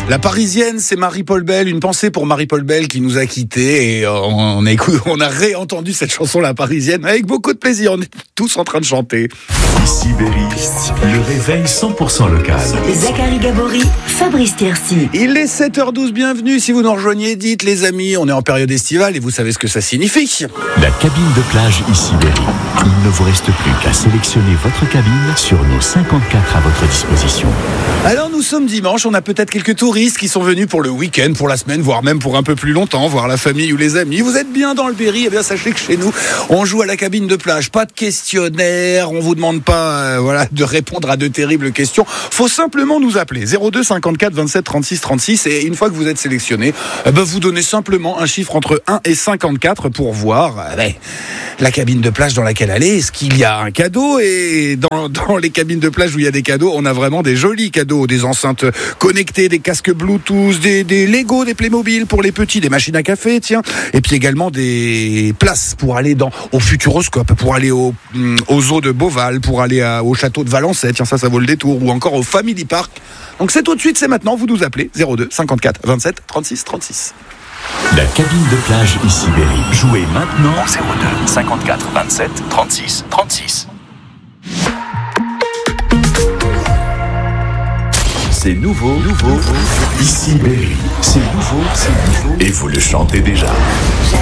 La Parisienne, c'est Marie-Paul Bell. Une pensée pour Marie-Paul Bell qui nous a quittés. Et on a réentendu cette chanson, La Parisienne, avec beaucoup de plaisir. On est tous en train de chanter. Ici Berry, le réveil 100% local. Zacharie Gabory, Fabrice Tercy. Il est 7h12, bienvenue. Si vous nous rejoignez, dites les amis, on est en période estivale et vous savez ce que ça signifie. La cabine de plage Ici Berry. Il ne vous reste plus qu'à sélectionner votre cabine sur nos 54 à votre disposition. Alors nous sommes dimanche, on a peut-être quelques touristes qui sont venus pour le week-end, pour la semaine, voire même pour un peu plus longtemps, voir la famille ou les amis. Vous êtes bien dans le Berry, eh bien sachez que chez nous, on joue à la cabine de plage. Pas de questionnaire, on vous demande pas de répondre à de terribles questions. Faut simplement nous appeler 02 54 27 36 36 et une fois que vous êtes sélectionné, vous donnez simplement un chiffre entre 1 et 54 pour voir la cabine de plage dans laquelle aller. Est-ce qu'il y a un cadeau? Et dans les cabines de plage où il y a des cadeaux, on a vraiment des jolis cadeaux, des enceintes connectées, des casques Bluetooth, des Lego, des Playmobil pour les petits, des machines à café, tiens, et puis également des places pour aller au Futuroscope, pour aller au zoo de Beauval, pour aller au château de Valençay, tiens, ça vaut le détour, ou encore au Family Park. Donc c'est tout de suite, c'est maintenant, vous nous appelez 02 54 27 36 36. La cabine de plage Ici Berry. Jouez maintenant au 02 54 27 36 36. C'est nouveau. Ici Berry. C'est nouveau. Et vous le chantez déjà.